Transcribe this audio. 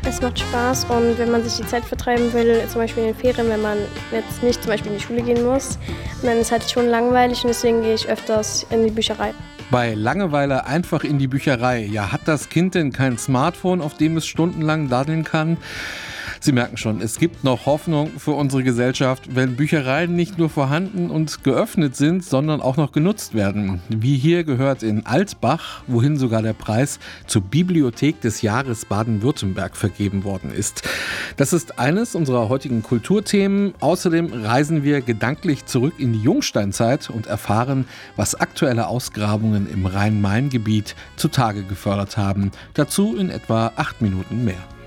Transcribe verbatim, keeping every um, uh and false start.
Es macht Spaß und wenn man sich die Zeit vertreiben will, zum Beispiel in den Ferien, wenn man jetzt nicht zum Beispiel in die Schule gehen muss, dann ist es halt schon langweilig und deswegen gehe ich öfters in die Bücherei. Bei Langeweile einfach in die Bücherei. Ja, hat das Kind denn kein Smartphone, auf dem es stundenlang daddeln kann? Sie merken schon, es gibt noch Hoffnung für unsere Gesellschaft, wenn Büchereien nicht nur vorhanden und geöffnet sind, sondern auch noch genutzt werden. Wie hier gehört in Altbach, wohin sogar der Preis zur Bibliothek des Jahres Baden-Württemberg vergeben worden ist. Das ist eines unserer heutigen Kulturthemen. Außerdem reisen wir gedanklich zurück in die Jungsteinzeit und erfahren, was aktuelle Ausgrabungen im Rhein-Main-Gebiet zutage gefördert haben. Dazu in etwa acht Minuten mehr.